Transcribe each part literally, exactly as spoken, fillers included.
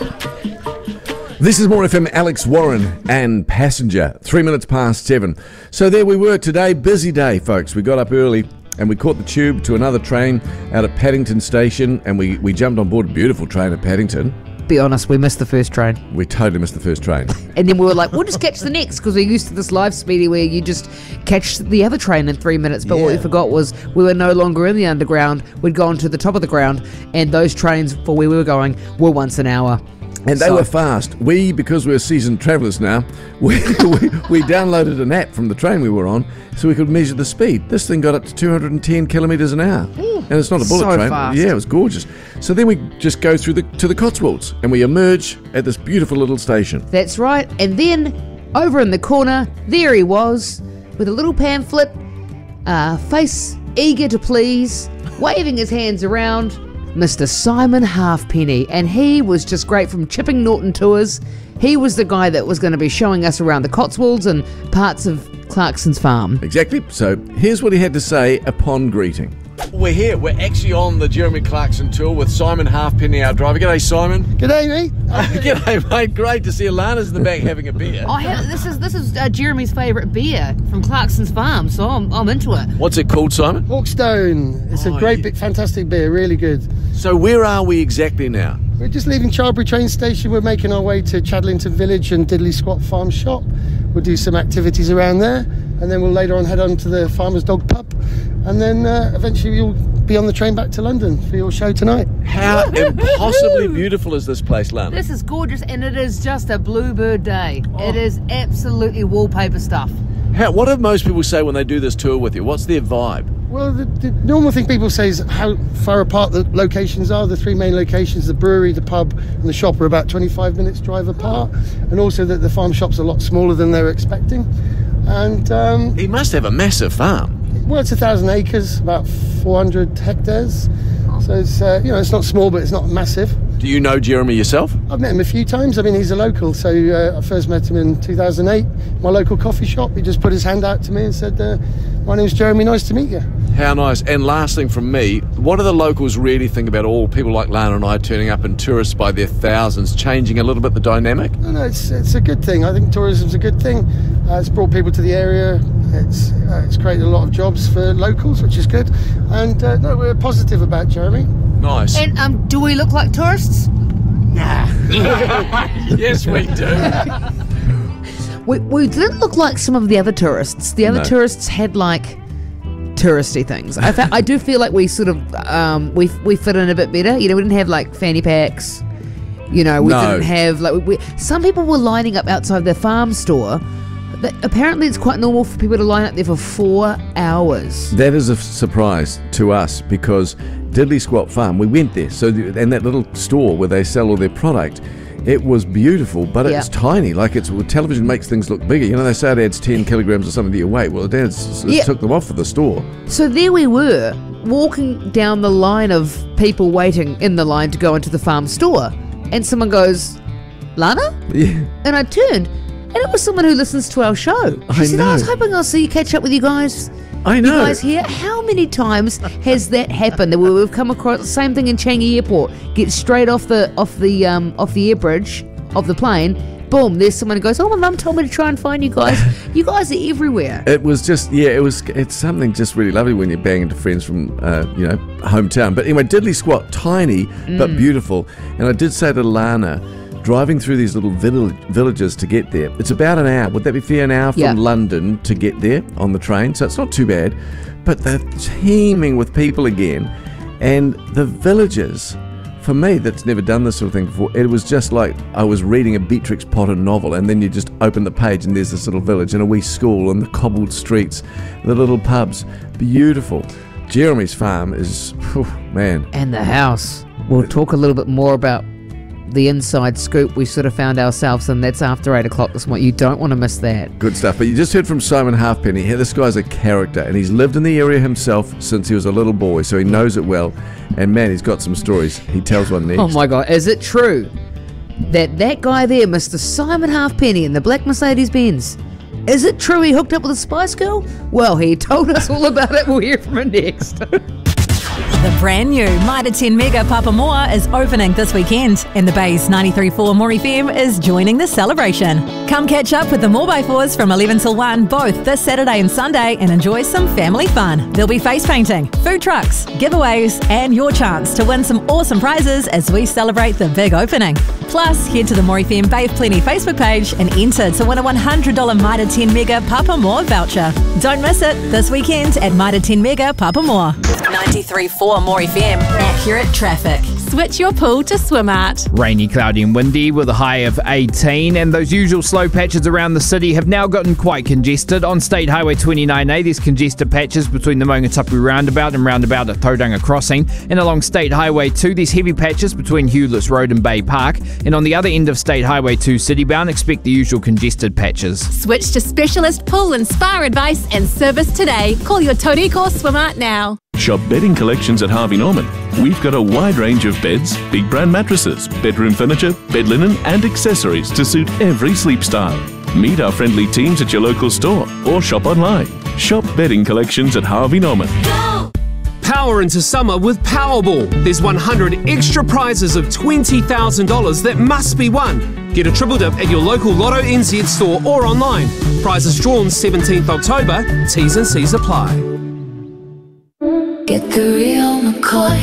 This is More F M, Alex Warren and Passenger, three minutes past seven. So there we were today, busy day, folks. We got up early and we caught the tube to another train out at Paddington Station, and we, we jumped on board a beautiful train at Paddington. Be honest, we missed the first train. We totally missed the first train. And then we were like, we'll just catch the next, because we're used to this live speedy where you just catch the other train in three minutes. But Yeah. what we forgot was we were no longer in the underground. We'd gone to the top of the ground, and those trains for where we were going were once an hour. And they So- were fast. We, because we're seasoned travellers now, we, we we downloaded an app from the train we were on so we could measure the speed. This thing got up to two hundred ten kilometres an hour. And it's not a bullet so train. fast. Yeah, it was gorgeous. So then we just go through the to the Cotswolds and we emerge at this beautiful little station. That's right. And then over in the corner, there he was with a little pamphlet, uh, face eager to please, waving his hands around, Mister Simon Halfpenny. And he was just great from Chipping Norton Tours. He was the guy that was going to be showing us around the Cotswolds and parts of Clarkson's farm. Exactly. So here's what he had to say upon greeting. We're here. We're actually on the Jeremy Clarkson tour with Simon Halfpenny, our driver. G'day, Simon. G'day, mate. G'day, mate. Great to see Alana's in the back having a beer. I have, this is this is uh, Jeremy's favourite beer from Clarkson's farm, so I'm, I'm into it. What's it called, Simon? Hawkstone. It's Oh, a great, yeah. big, fantastic beer. Really good. So where are we exactly now? We're just leaving Charlbury train station. We're making our way to Chadlington Village and Diddley Squat Farm Shop. We'll do some activities around there, and then we'll later on head on to the Farmer's Dog Pub, and then uh, eventually you'll be on the train back to London for your show tonight. How impossibly beautiful is this place, Lana? This is gorgeous, and it is just a bluebird day. It is absolutely wallpaper stuff. How, what do most people say when they do this tour with you? What's their vibe? Well, the, the normal thing people say is how far apart the locations are. The three main locations, the brewery, the pub and the shop, are about twenty-five minutes drive apart, and also that the farm shop's a lot smaller than they were expecting. And um, He must have a massive farm. well, it's a thousand acres, about four hundred hectares. So it's uh, you know it's not small, but it's not massive. Do you know Jeremy yourself? I've met him a few times. I mean, he's a local. So uh, I first met him in two thousand eight, my local coffee shop. He just put his hand out to me and said, uh, "My name's Jeremy. Nice to meet you." How nice. And last thing from me, what do the locals really think about all people like Lana and I turning up and tourists by their thousands, changing a little bit the dynamic? No, no, it's it's a good thing. I think tourism's a good thing. Uh, it's brought people to the area. It's uh, it's created a lot of jobs for locals, which is good. And uh, no, we're positive about Jeremy. Nice. And um, do we look like tourists? Yes, we do. We, we didn't look like some of the other tourists. The other No. tourists had like touristy things. I fa- I do feel like we sort of um, we we fit in a bit better. You know, we didn't have like fanny packs. You know, we No. didn't have like we, some people were lining up outside their farm store. But apparently, it's quite normal for people to line up there for four hours. That is a surprise to us because Diddley Squat Farm, we went there. So, the, and that little store where they sell all their product, it was beautiful, but Yeah. it's tiny. Like it's well, television makes things look bigger. You know, they say it adds ten kilograms or something to your weight. Well, it, adds, it Yeah. took them off for the store. So there we were, walking down the line of people waiting in the line to go into the farm store, and someone goes, "Lana?" Yeah. And I turned, and it was someone who listens to our show. She I said, know. "I was hoping I'll see you, catch up with you guys. I You know. guys here." How many times has that happened? That we've come across the same thing in Changi Airport. Get straight off the off the um off the air bridge of the plane. Boom! There's someone who goes, "Oh, my mum told me to try and find you guys. You guys are everywhere." It was just, yeah, it was, it's something just really lovely when you're banging into friends from, uh, you know, hometown. But anyway, Diddley Squat, tiny but beautiful. And I did say to Lana, driving through these little village, villages to get there, it's about an hour. Would that be fair? An hour from Yeah. London to get there on the train. So it's not too bad. But they're teeming with people again. And the villages, for me, that's never done this sort of thing before, it was just like I was reading a Beatrix Potter novel, and then you just open the page and there's this little village and a wee school and the cobbled streets, the little pubs. Beautiful. Jeremy's farm is, whew, man. And the house. We'll talk a little bit more about the inside scoop we sort of found ourselves in. That's after eight o'clock this morning. You don't want to miss that. Good stuff. But you just heard from Simon Halfpenny. Here, this guy's a character, and he's lived in the area himself since he was a little boy, so he knows it well. And man, he's got some stories. He tells one next. Oh my God, is it true that that guy there, Mister Simon Halfpenny in the black Mercedes-Benz, is it true he hooked up with a Spice Girl? Well, he told us all about it. We'll hear from him next. The brand new Mitre ten Mega Papamoa is opening this weekend, and the Bay's ninety-three point four More F M is joining the celebration. Come catch up with the four by fours from eleven till one both this Saturday and Sunday and enjoy some family fun. There'll be face painting, food trucks, giveaways, and your chance to win some awesome prizes as we celebrate the big opening. Plus, head to the More F M Bay of Plenty Facebook page and enter to win a one hundred dollars Mitre ten Mega Papamoa voucher. Don't miss it this weekend at Mitre ten Mega Papamoa. ninety-three point four More F M. Accurate traffic. Switch your pool to SwimArt. Rainy, cloudy and windy with a high of eighteen, and those usual slow patches around the city have now gotten quite congested. On State Highway twenty-nine A, there's congested patches between the Maungatapu roundabout and roundabout at Tauranga Crossing, and along State Highway two, there's heavy patches between Hewletts Road and Bay Park, and on the other end of State Highway two citybound, expect the usual congested patches. Switch to specialist pool and spa advice and service today. Call your Tauriko SwimArt now. Shop Bedding Collections at Harvey Norman. We've got a wide range of beds, big brand mattresses, bedroom furniture, bed linen and accessories to suit every sleep style. Meet our friendly teams at your local store or shop online. Shop Bedding Collections at Harvey Norman. Go! Power into summer with Powerball. There's one hundred extra prizes of twenty thousand dollars that must be won. Get a triple dip at your local Lotto N Z store or online. Prizes drawn seventeenth October. T's and C's apply. Get the real McCoy.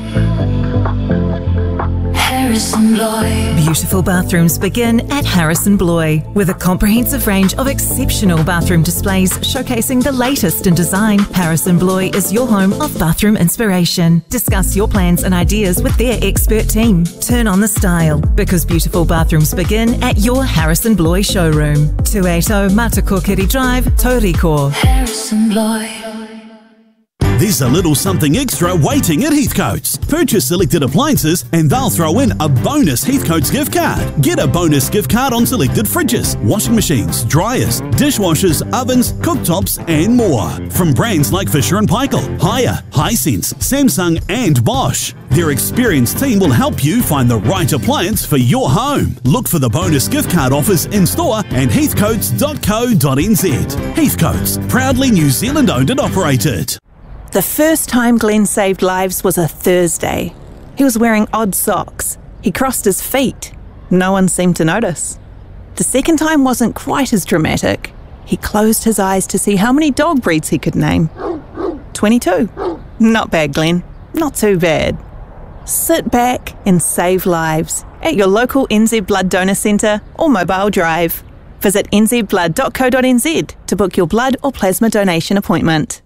Harrison Bloy. Beautiful bathrooms begin at Harrison Bloy with a comprehensive range of exceptional bathroom displays showcasing the latest in design. Harrison Bloy is your home of bathroom inspiration. Discuss your plans and ideas with their expert team. Turn on the style because beautiful bathrooms begin at your Harrison Bloy showroom. two eighty Matakokiri Drive, Tauriko. Harrison Bloy. There's a little something extra waiting at Heathcote's. Purchase selected appliances and they'll throw in a bonus Heathcote's gift card. Get a bonus gift card on selected fridges, washing machines, dryers, dishwashers, ovens, cooktops and more. From brands like Fisher and Paykel, Haier, Hisense, Samsung and Bosch. Their experienced team will help you find the right appliance for your home. Look for the bonus gift card offers in store and heathcotes dot co dot n z. Heathcote's, proudly New Zealand owned and operated. The first time Glenn saved lives was a Thursday. He was wearing odd socks. He crossed his feet. No one seemed to notice. The second time wasn't quite as dramatic. He closed his eyes to see how many dog breeds he could name. twenty-two. Not bad, Glenn. Not too bad. Sit back and save lives at your local N Z Blood Donor Centre or Mobile Drive. Visit n z blood dot co dot n z to book your blood or plasma donation appointment.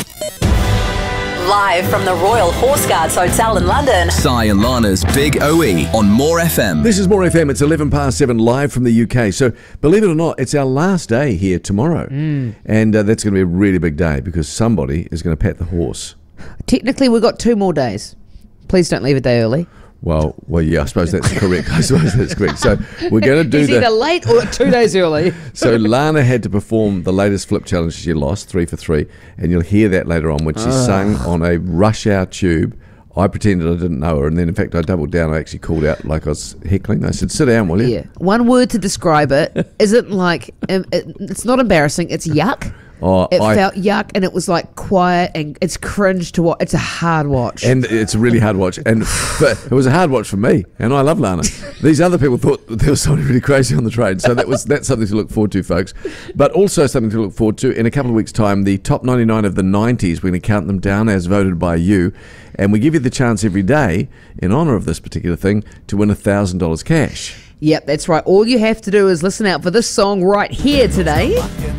Live from the Royal Horse Guards Hotel in London. Si and Lana's Big O E on More F M. This is More F M. It's eleven past seven live from the U K. So believe it or not, it's our last day here tomorrow. Mm. And uh, that's going to be a really big day because somebody is going to pat the horse. Technically, we've got two more days. Please don't leave a day early. Well, well, yeah, I suppose that's correct. I suppose that's correct. So we're going to do It's the... either late or two days early. So Lana had to perform the latest flip challenge she lost, three for three, and you'll hear that later on when she Oh. sung on a rush hour tube. I pretended I didn't know her, and then in fact I doubled down. I actually called out like I was heckling. I said, "Sit down, will you?" Yeah. One word to describe it isn't like um, it, it's not embarrassing. It's yuck. Oh, It I- felt yuck, and it was like quiet, and it's cringe to watch. It's a hard watch. And it's a really hard watch, and but it was a hard watch for me, and I love Lana. These other people thought there was something really crazy on the train, so that was that's something to look forward to, folks. But also something to look forward to in a couple of weeks' time. The top ninety-nine of the nineties. We're going to count them down as voted by you, and we give you the chance every day in honour of this particular thing to win a thousand dollars cash. Yep, that's right. All you have to do is listen out for this song right here today.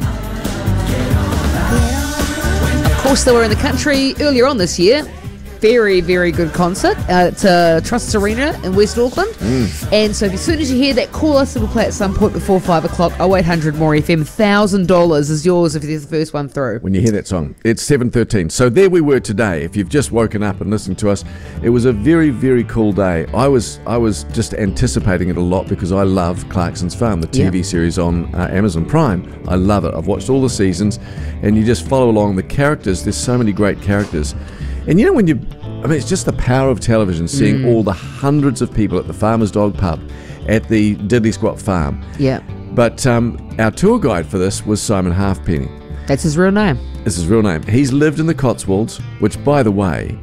Of course, they were in the country earlier on this year. Very, very good concert at uh, Trust Arena in West Auckland. Mm. And so as soon as you hear that, call us. It'll play at some point before five o'clock. oh eight hundred more F M. one thousand dollars is yours if you're the first one through. When you hear that song, it's seven thirteen. So there we were today. If you've just woken up and listening to us, it was a very, very cool day. I was I was just anticipating it a lot because I love Clarkson's Farm, the T V Yep. series on uh, Amazon Prime. I love it. I've watched all the seasons, and you just follow along the characters. There's so many great characters. And you know when you, I mean, it's just the power of television, seeing Mm. all the hundreds of people at the Farmer's Dog Pub, at the Diddley Squat Farm. Yeah. But um, our tour guide for this was Simon Halfpenny. That's his real name. It's his real name. He's lived in the Cotswolds, which, by the way,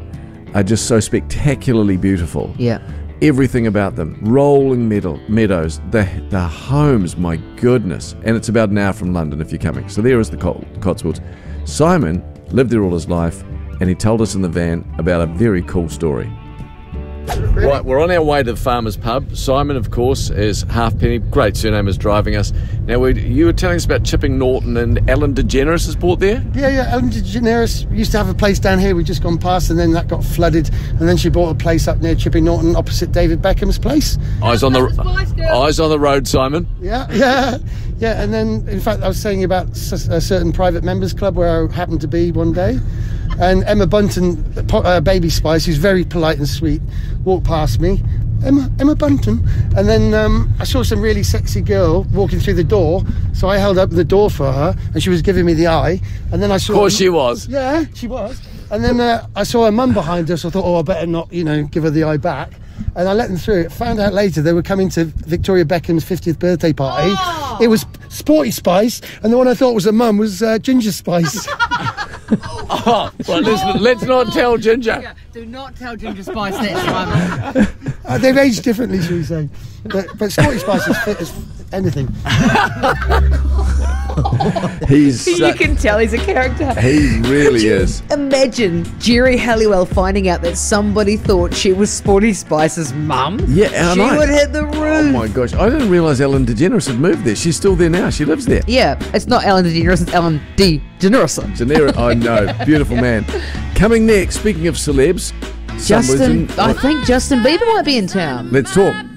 are just so spectacularly beautiful. Yeah. Everything about them, rolling meadow, meadows, the the homes, my goodness. And it's about an hour from London if you're coming. So there is the Col- Cotswolds. Simon lived there all his life, and he told us in the van about a very cool story. Right, we're on our way to the Farmers Pub. Simon, of course, is Halfpenny. Great surname, is driving us. Now, we, you were telling us about Chipping Norton, and Ellen DeGeneres is bought there? Yeah, yeah. Ellen DeGeneres used to have a place down here. We'd just gone past, and then that got flooded. And then she bought a place up near Chipping Norton, opposite David Beckham's place. Eyes on the eyes on the road, Simon. Yeah, yeah, yeah. And then, in fact, I was saying about a certain private members club where I happened to be one day. And Emma Bunton, uh, Baby Spice, who's very polite and sweet, walked past me. Emma, Emma Bunton. And then um, I saw some really sexy girl walking through the door, so I held open the door for her, and she was giving me the eye. And then I saw... Of course she was. Yeah, she was. And then uh, I saw her mum behind her, so I thought, oh, I better not, you know, give her the eye back. And I let them through. Found out later they were coming to Victoria Beckham's fiftieth birthday party. Oh. It was Sporty Spice, and the one I thought was her mum was uh, Ginger Spice. Oh, well, let's, let's not tell Ginger. Yeah, do not tell Ginger Spice that, Simon. Uh, they've aged differently, shall we say. But, but Sporty Spice is fit as anything. He's You such, can tell he's a character. he really is. Imagine Jerry Halliwell finding out that somebody thought she was Sporty Spice's mum. Yeah, and She I, would hit the roof. Oh my gosh, I didn't realise Ellen DeGeneres had moved there. She's still there now. She lives there. Yeah, it's not Ellen DeGeneres, it's Ellen DeGeneres. Genera, I know, beautiful man. Coming next, speaking of celebs, Justin, someone's in- I think Justin Bieber might be in town. Let's talk.